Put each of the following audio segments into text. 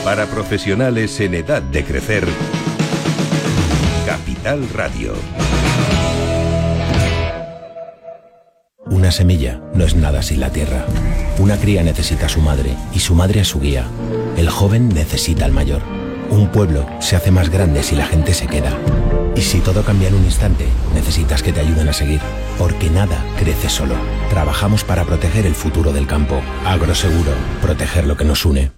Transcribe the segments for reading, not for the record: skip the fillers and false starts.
Para profesionales en edad de crecer, Capital Radio. Una semilla no es nada sin la tierra. Una cría necesita a su madre y su madre a su guía. El joven necesita al mayor. Un pueblo se hace más grande si la gente se queda. Y si todo cambia en un instante, necesitas que te ayuden a seguir. Porque nada crece solo. Trabajamos para proteger el futuro del campo. Agroseguro, proteger lo que nos une.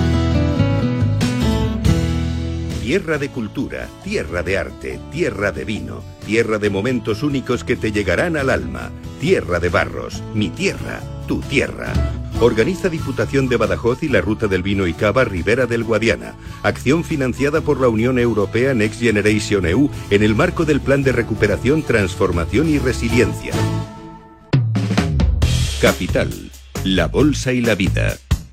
Tierra de cultura, tierra de arte, tierra de vino, tierra de momentos únicos que te llegarán al alma. Tierra de Barros, mi tierra, tu tierra. Organiza Diputación de Badajoz y la Ruta del Vino y Cava Ribera del Guadiana. Acción financiada por la Unión Europea Next Generation EU en el marco del Plan de Recuperación, Transformación y Resiliencia. Capital, la bolsa y la vida.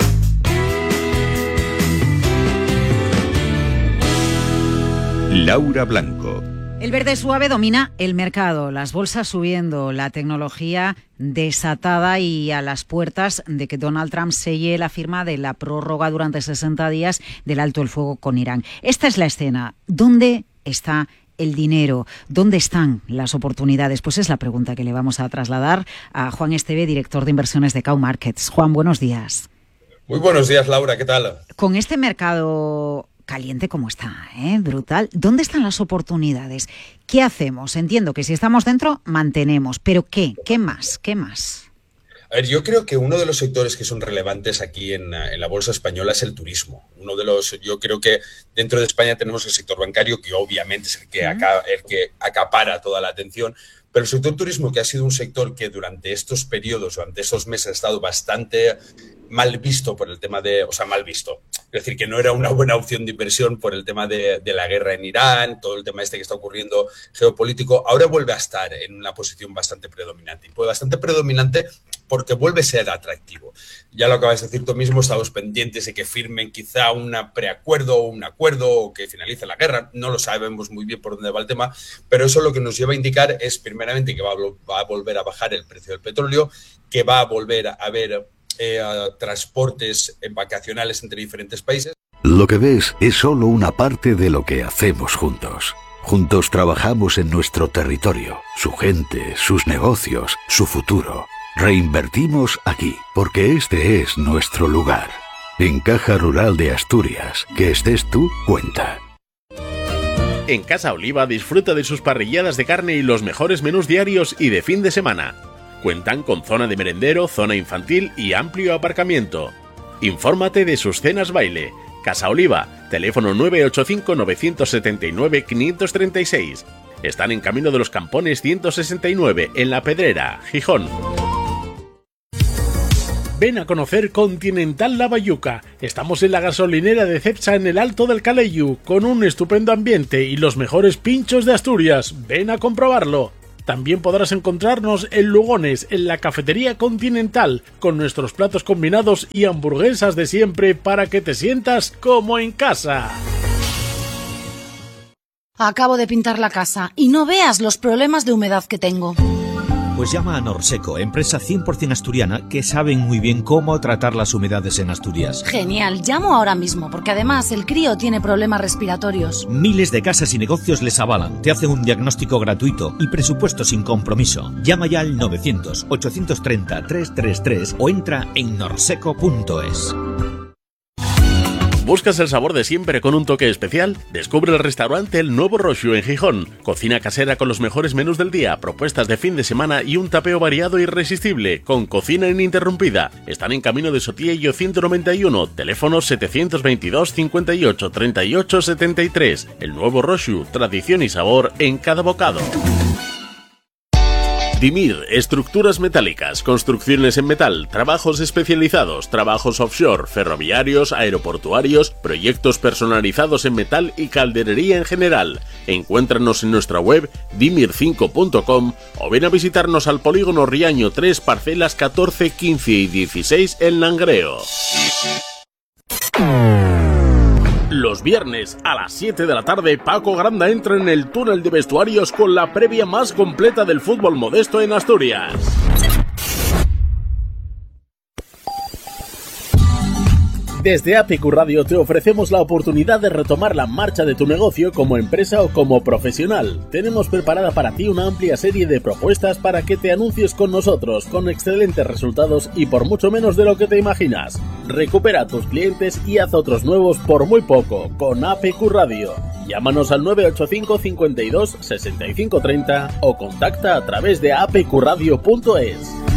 Laura Blanco. El verde suave domina el mercado, las bolsas subiendo, la tecnología desatada y a las puertas de que Donald Trump selle la firma de la prórroga durante 60 días del alto el fuego con Irán. Esta es la escena. ¿Dónde está el dinero? ¿Dónde están las oportunidades? Pues es la pregunta que le vamos a trasladar a Juan Esteve, director de inversiones de Cow Markets. Juan, buenos días. Muy buenos días, Laura, ¿qué tal? Con este mercado caliente como está, brutal. ¿Dónde están las oportunidades? ¿Qué hacemos? Entiendo que si estamos dentro, mantenemos. ¿Pero qué? ¿Qué más? ¿Qué más? A ver, yo creo que uno de los sectores que son relevantes aquí en la bolsa española es el turismo. Yo creo que dentro de España tenemos el sector bancario, que obviamente es el que acapara toda la atención, pero el sector turismo, que ha sido un sector que durante estos periodos, durante estos meses ha estado bastante mal visto por el tema mal visto. Es decir, que no era una buena opción de inversión por el tema de la guerra en Irán, todo el tema que está ocurriendo geopolítico, ahora vuelve a estar en una posición bastante predominante. Y pues bastante predominante porque vuelve a ser atractivo. Ya lo acabas de decir tú mismo, estamos pendientes de que firmen quizá un preacuerdo o un acuerdo o que finalice la guerra. No lo sabemos muy bien por dónde va el tema, pero eso lo que nos lleva a indicar es primeramente que va a volver a bajar el precio del petróleo, que va a volver a haber transportes vacacionales entre diferentes países. Lo que ves es solo una parte de lo que hacemos juntos. Juntos trabajamos en nuestro territorio, su gente, sus negocios, su futuro. Reinvertimos aquí, porque este es nuestro lugar. En Caja Rural de Asturias, que estés tú, cuenta. En Casa Oliva disfruta de sus parrilladas de carne y los mejores menús diarios y de fin de semana. Cuentan con zona de merendero, zona infantil y amplio aparcamiento. Infórmate de sus cenas baile. Casa Oliva, teléfono 985-979-536. Están en Camino de los Campones 169, en La Pedrera, Gijón. Ven a conocer Continental La Bayuca. Estamos en la gasolinera de Cepsa en el Alto del Calellu, con un estupendo ambiente y los mejores pinchos de Asturias. Ven a comprobarlo. También podrás encontrarnos en Lugones, en la Cafetería Continental, con nuestros platos combinados y hamburguesas de siempre para que te sientas como en casa. Acabo de pintar la casa y no veas los problemas de humedad que tengo. Pues llama a Norseco, empresa 100% asturiana que saben muy bien cómo tratar las humedades en Asturias. Genial, llamo ahora mismo porque además el crío tiene problemas respiratorios. Miles de casas y negocios les avalan, te hacen un diagnóstico gratuito y presupuesto sin compromiso. Llama ya al 900-830-333 o entra en norseco.es. ¿Buscas el sabor de siempre con un toque especial? Descubre el restaurante El Nuevo Roxu en Gijón. Cocina casera con los mejores menús del día, propuestas de fin de semana y un tapeo variado e irresistible, con cocina ininterrumpida. Están en Camino de Sotillo 191, teléfono 722 58 38 73. El Nuevo Roxu, tradición y sabor en cada bocado. Dimir, estructuras metálicas, construcciones en metal, trabajos especializados, trabajos offshore, ferroviarios, aeroportuarios, proyectos personalizados en metal y calderería en general. Encuéntranos en nuestra web dimir5.com o ven a visitarnos al Polígono Riaño 3, parcelas 14, 15 y 16 en Langreo. Los viernes a las 7 de la tarde, Paco Granda entra en el túnel de vestuarios con la previa más completa del fútbol modesto en Asturias. Desde APQ Radio te ofrecemos la oportunidad de retomar la marcha de tu negocio como empresa o como profesional. Tenemos preparada para ti una amplia serie de propuestas para que te anuncies con nosotros, con excelentes resultados y por mucho menos de lo que te imaginas. Recupera a tus clientes y haz otros nuevos por muy poco con APQ Radio. Llámanos al 985 52 65 30 o contacta a través de apqradio.es.